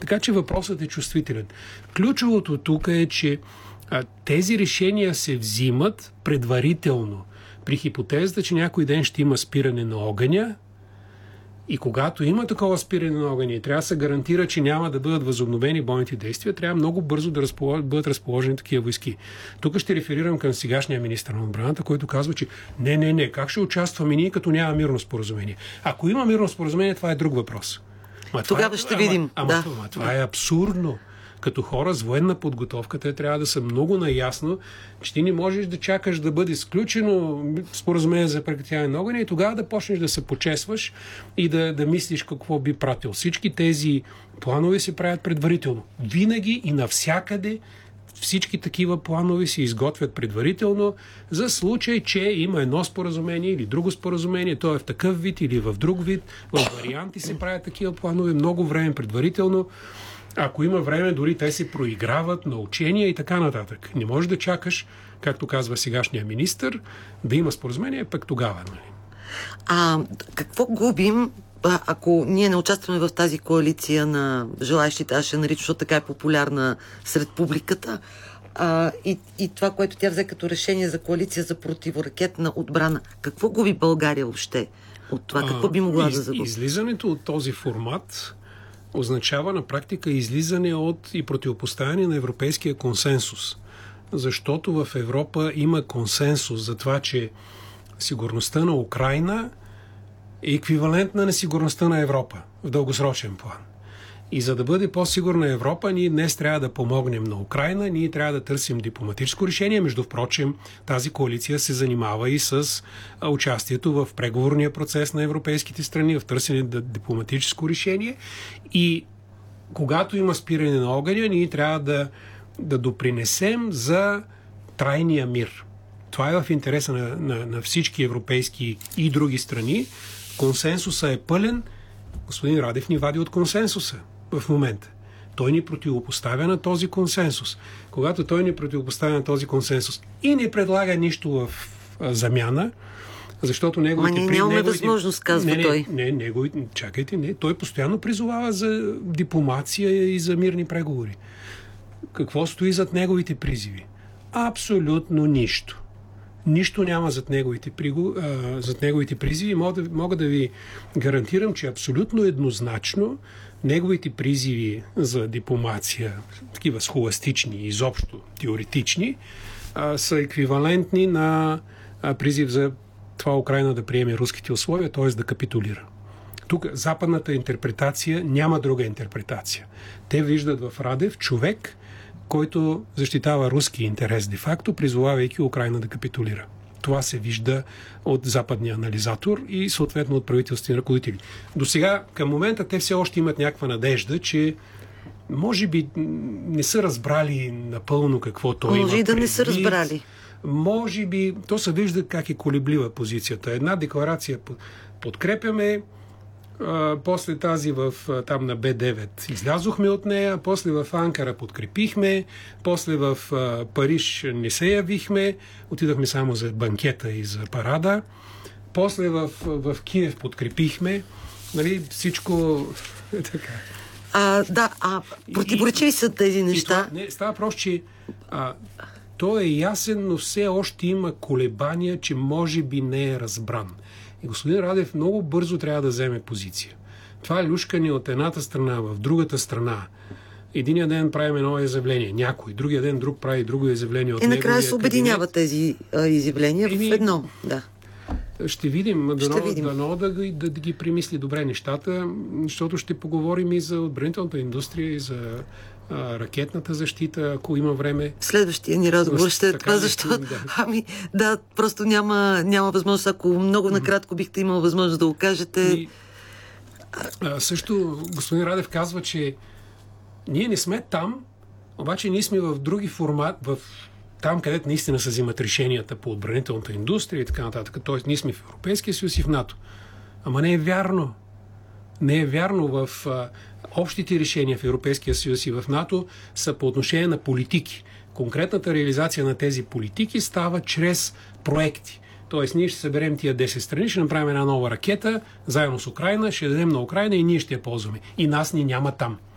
Така че въпросът е чувствителен. Ключовото тук е, че тези решения се взимат предварително. При хипотезата, че някой ден ще има спиране на огъня, и когато има такова спиране на огъня и трябва да се гарантира, че няма да бъдат възобновени бойните действия, трябва много бързо да бъдат разположени такива войски. Тук ще реферирам към сегашния министър на отбраната, който казва, че не, как ще участваме ние, като няма мирно споразумение? Ако има мирно споразумение, това е друг въпрос. Тогава ще видим. Това е абсурдно. Като хора с военна подготовка, те трябва да са много наясно, че ти не можеш да чакаш да бъде сключено споразумение за прекратяване на огъня и тогава да почнеш да се почесваш и да мислиш какво би пратил. Всички тези планове се правят предварително. Винаги и навсякъде всички такива планове се изготвят предварително за случай, че има едно споразумение или друго споразумение, то е в такъв вид или в друг вид. В варианти се правят такива планове много време предварително. Ако има време, дори те се проиграват на учения и така нататък. Не можеш да чакаш, както казва сегашния министър, да има споразумение, пък тогава. Какво губим, ако ние не участваме в тази коалиция на желаящите, аз ще наричам, защото така е популярна сред публиката, и това, което тя взе като решение за коалиция за противоракетна отбрана? Какво губи България въобще от това? Какво би могла да загуби? Излизането от този формат означава на практика излизане от и противопоставяне на европейския консенсус. Защото в Европа има консенсус за това, че сигурността на Украйна е еквивалентна на сигурността на Европа в дългосрочен план. И за да бъде по-сигурна Европа, ние днес трябва да помогнем на Украйна, ние трябва да търсим дипломатическо решение. Между впрочем, тази коалиция се занимава и с участието в преговорния процес на европейските страни, в търсене на дипломатическо решение. И когато има спиране на огъня, ние трябва да допринесем за трайния мир. Това е в интереса на всички европейски и други страни. Консенсусът е пълен. Господин Радев ни вади от консенсуса в момента. Той ни противопоставя на този консенсус. Когато той ни противопоставя на този консенсус и не предлага нищо в замяна, защото неговите... нямаме възможност, казва той. Чакайте, той постоянно призовава за дипломация и за мирни преговори. Какво стои зад неговите призиви? Абсолютно нищо. Нищо няма зад неговите призиви. Мога да ви гарантирам, че абсолютно еднозначно неговите призиви за дипломация, такива схоластични, изобщо теоретични, са еквивалентни на призив за това Украйна да приеме руските условия, т.е. да капитулира. Тук западната интерпретация няма друга интерпретация. Те виждат в Радев човек, който защитава руски интерес де-факто, призовавайки Украйна да капитулира. Това се вижда от западния анализатор и съответно от правителствени ръководители. До сега, към момента, те все още имат някаква надежда, че може би не са разбрали напълно какво той има. Може и да не са разбрали. Може би, то се вижда как е колеблива позицията. Една декларация подкрепяме, после тази там на Б9 излязохме от нея, после в Анкара подкрепихме, после в Париж не се явихме, отидахме само за банкета и за парада, после в Киев подкрепихме, нали, всичко е така. Противоречиви са тези неща. Става просто, че той е ясен, но все още има колебания, че може би не е разбран. И господин Радев много бързо трябва да вземе позиция. Това е люшкане от едната страна в другата страна. Единия ден правим едно изявление, някой, другия ден друг прави друго изявление от неговия кабинет. И накрая се обединяват тези изявления в едно. Да. Ще видим. Дано да ги примисли добре нещата, защото ще поговорим и за отбранителната индустрия, и за ракетната защита, ако има време. Следващия ни разговор ще е това, защото просто няма възможност. Ако много накратко бихте имал възможност да го кажете. Също господин Радев казва, че ние не сме там, обаче ние сме в други формат, там, където наистина се взимат решенията по отбранителната индустрия и така нататък. Тоест, ние сме в Европейския съюз и в НАТО. Ама не е вярно. Не е вярно. В общите решения в Европейския съюз и в НАТО са по отношение на политики. Конкретната реализация на тези политики става чрез проекти. Тоест, ние ще съберем тия 10 страни, ще направим една нова ракета, заедно с Украйна, ще дадем на Украйна и ние ще я ползваме. И нас ни няма там.